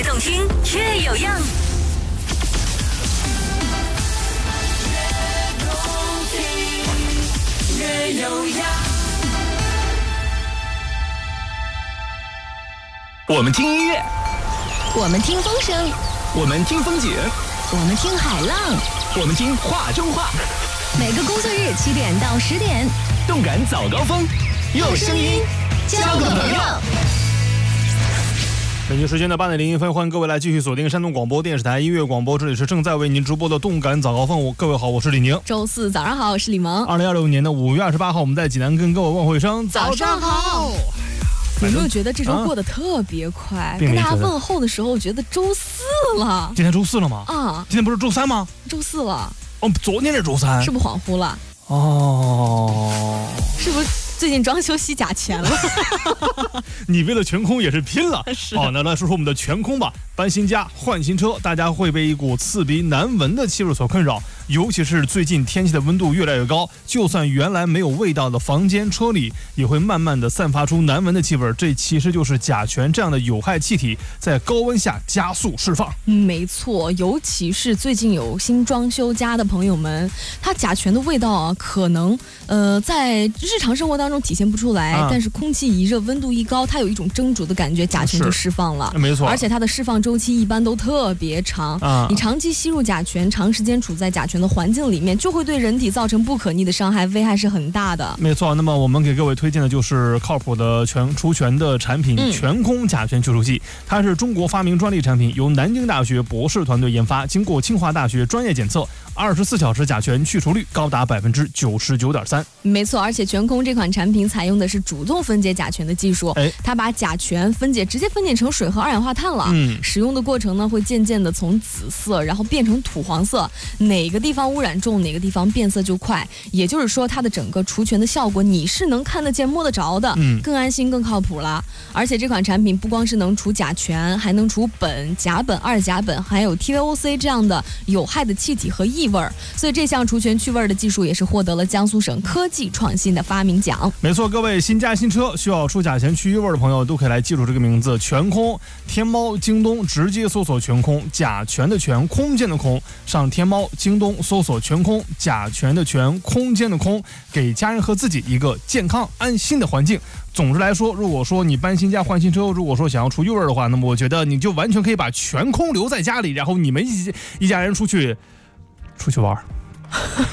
动听，越有样。越有样。 我们听音乐， 我们听风声， 我们听风景， 我们听海浪， 我们听话中话。 每个工作日7点到10点， 动感早高峰，用声音交个朋友。 北京时间的8点01分，欢迎各位来继续锁定山东广播电视台音乐广播，这里是正在为您直播的动感早高峰。各位好，我是李宁。 周四早上好，我是李萌。 2026年的5月28号，我们在济南跟各位问候一声早上好。有没有觉得这周过得特别快？跟大家问候的时候，觉得周四了。 今天周4了吗？ 啊， 今天不是周3吗？ 周4了。 哦，昨天是周3， 是不是恍惚了？ 哦， 是不是最近装修吸甲醛了？ 你为了全空也是拼了。 是。 好，那来说说我们的全空吧。搬新家换新车，大家会被一股刺鼻难闻的气味所困扰，尤其是最近天气的温度越来越高，就算原来没有味道的房间车里也会慢慢的散发出难闻的气味，这其实就是甲醛这样的有害气体在高温下加速释放。 没错，尤其是最近有新装修家的朋友们，它甲醛的味道啊，可能在日常生活当中体现不出来，但是空气一热温度一高，它有一种蒸煮的感觉，甲醛就释放了。 没错， 而且它的释放周期一般都特别长，你长期吸入甲醛，长时间处在甲醛的环境里面，就会对人体造成不可逆的伤害，危害是很大的。 没错，那么我们给各位推荐的就是靠谱的除醛的产品全空甲醛去除剂，它是中国发明专利产品，由南京大学博士团队研发，经过清华大学专业检测，24小时甲醛去除率高达99.3%。 没错，而且全空这款产品采用的是主动分解甲醛的技术，它把甲醛直接分解成水和二氧化碳了。使用的过程呢，会渐渐的从紫色然后变成土黄色，哪个地方污染重，哪个地方变色就快。也就是说，它的整个除醛的效果你是能看得见摸得着的，更安心更靠谱了。而且这款产品不光是能除甲醛，还能除苯、甲苯、二甲苯，还有 TVOC 这样的有害的气体和异味，所以这项除醛去味的技术也是获得了江苏省科技创新的发明奖。 没错，各位新家新车需要除甲醛去异味的朋友都可以来记住这个名字，全空。天猫、京东直接搜索全空，甲醛的醛，空间的空，上天猫、京东搜索全空，甲醛的醛，空间的空，给家人和自己一个健康安心的环境。总之来说，如果说你搬新家换新车，如果说想要除异味的话，那么我觉得你就完全可以把全空留在家里，然后你们一家人出去玩。